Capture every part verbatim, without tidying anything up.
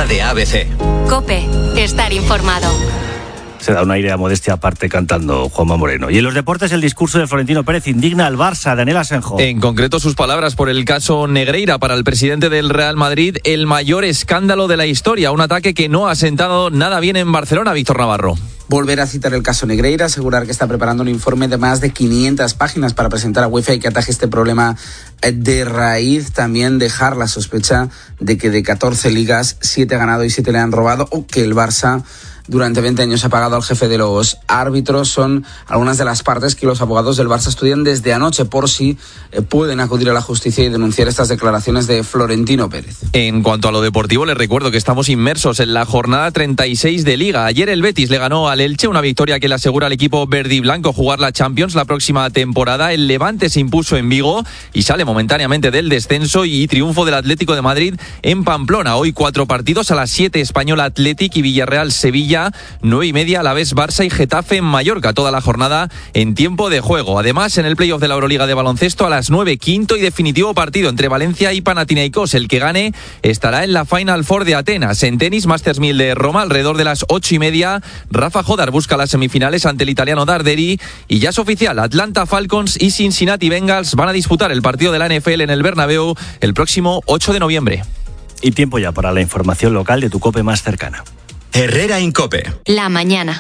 de A B C. COPE, estar informado. Se da un aire a modestia aparte cantando Juanma Moreno. Y en los deportes, el discurso de Florentino Pérez indigna al Barça. Daniel Asenjo. En concreto, sus palabras por el caso Negreira. Para el presidente del Real Madrid, el mayor escándalo de la historia. Un ataque que no ha sentado nada bien en Barcelona, Víctor Navarro. Volver a citar el caso Negreira, asegurar que está preparando un informe de más de quinientas páginas para presentar a UEFA y que ataje este problema de raíz. También dejar la sospecha de que de catorce ligas, siete ha ganado y siete le han robado, o que el Barça durante veinte años ha pagado al jefe de los árbitros. Son algunas de las partes que los abogados del Barça estudian desde anoche por si eh, pueden acudir a la justicia y denunciar estas declaraciones de Florentino Pérez. En cuanto a lo deportivo, les recuerdo que estamos inmersos en la jornada treinta y seis de Liga. Ayer el Betis le ganó al Elche, una victoria que le asegura al equipo verde y blanco jugar la Champions la próxima temporada. El Levante se impuso en Vigo y sale momentáneamente del descenso, y triunfo del Atlético de Madrid en Pamplona. Hoy cuatro partidos: a las siete Español Athletic y Villarreal Sevilla, nueve y media Alavés Barça y Getafe en Mallorca. Toda la jornada en tiempo de juego. Además, en el playoff de la Euroliga de baloncesto, a las nueve, quinto y definitivo partido entre Valencia y Panathinaikos. El que gane estará en la Final Four de Atenas. En tenis, Masters mil de Roma, alrededor de las ocho y media, Rafa Jodar busca las semifinales ante el italiano Darderi. Y ya es oficial, Atlanta Falcons y Cincinnati Bengals van a disputar el partido de la N F L en el Bernabéu el próximo ocho de noviembre. Y tiempo ya para la información local de tu COPE más cercana. Herrera en COPE. La mañana.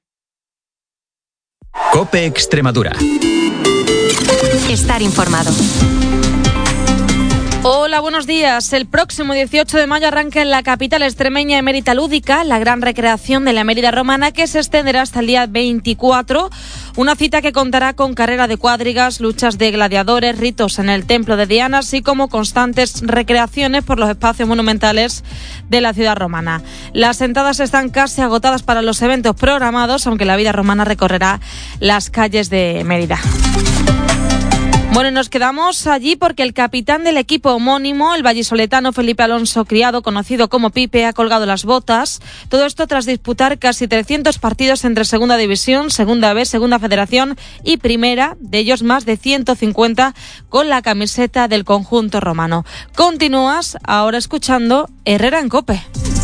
COPE Extremadura. Estar informado. Hola, buenos días. El próximo dieciocho de mayo arranca en la capital extremeña Emérita Lúdica, la gran recreación de la Mérida romana, que se extenderá hasta el día veinticuatro. Una cita que contará con carrera de cuadrigas, luchas de gladiadores, ritos en el templo de Diana, así como constantes recreaciones por los espacios monumentales de la ciudad romana. Las entradas están casi agotadas para los eventos programados, aunque la vida romana recorrerá las calles de Mérida. Bueno, nos quedamos allí porque el capitán del equipo homónimo, el vallisoletano Felipe Alonso Criado, conocido como Pipe, ha colgado las botas. Todo esto tras disputar casi trescientos partidos entre Segunda División, Segunda B, Segunda Federación y Primera, de ellos más de ciento cincuenta con la camiseta del conjunto romano. Continúas ahora escuchando Herrera en COPE.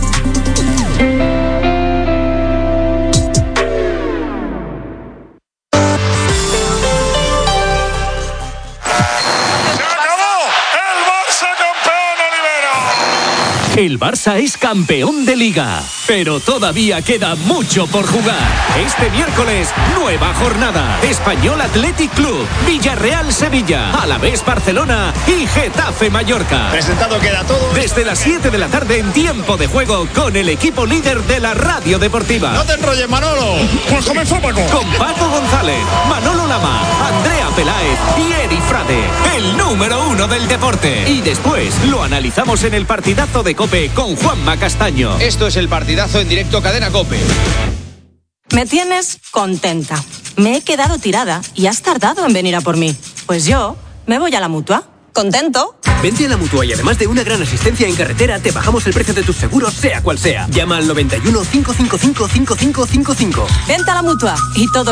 El Barça es campeón de Liga, pero todavía queda mucho por jugar. Este miércoles, nueva jornada. Español Athletic Club, Villarreal Sevilla, Alavés Barcelona y Getafe Mallorca. Presentado queda todo. Desde las siete de la tarde en tiempo de juego con el equipo líder de la radio deportiva. No te enrolles, Manolo. Pues comenzó Paco. Con Paco González, Manolo Lama, Andrea Peláez y Eri Frade, el número uno del deporte. Y después lo analizamos en el partidazo de COPE con Juanma Castaño. Esto es el partidazo en directo Cadena COPE. Me tienes contenta. Me he quedado tirada y has tardado en venir a por mí. Pues yo me voy a la Mutua. ¿Contento? Vente a la Mutua y además de una gran asistencia en carretera, te bajamos el precio de tus seguros, sea cual sea. Llama al noventa y uno, cinco cinco cinco, cinco cinco cinco cinco. Vente a la Mutua y todo